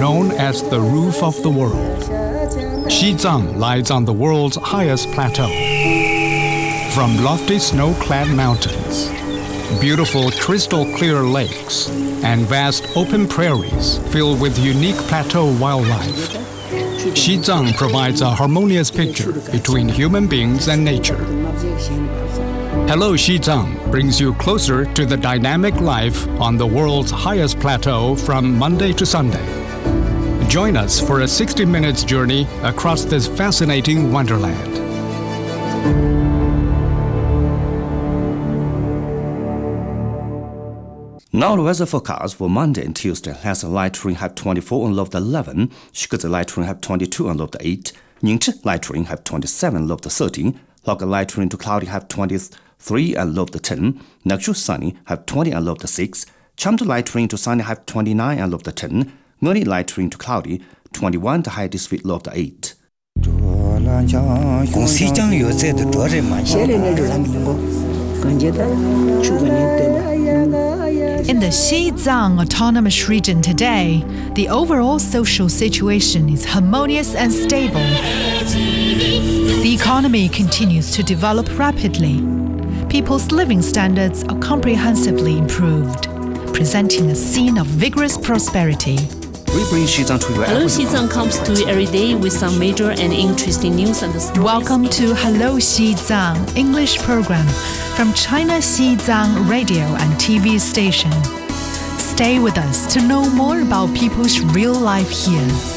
known as the roof of the world. Xizang lies on the world's highest plateau. From lofty snow-clad mountains, beautiful crystal-clear lakes, and vast open prairies filled with unique plateau wildlife, Xizang provides a harmonious picture between human beings and nature. Hello Xizang brings you closer to the dynamic life on the world's highest plateau from Monday to Sunday. Join us for a 60-minute journey across this fascinating wonderland. Now the weather forecast for Monday and Tuesday has a light rain have 24 and low to 11, Shikoza light rain have 22 and low to 8, Ningzhi light rain have 27 and low to 13, Local light rain to cloudy have 23 and low to 10, Nakshu sunny have 20 and low to 6, Chamtu light rain to sunny have 29 and low to 10, Ngoni light rain to cloudy 21 to high this low to 8. In the Xizang Autonomous Region today, the overall social situation is harmonious and stable. The economy continues to develop rapidly. People's living standards are comprehensively improved, presenting a scene of vigorous prosperity. We bring Xizang to you Hello Xizang comes to you every day with some major and interesting news and stories. Welcome to Hello Xizang English program from China Xizang radio and TV station. Stay with us to know more about people's real life here.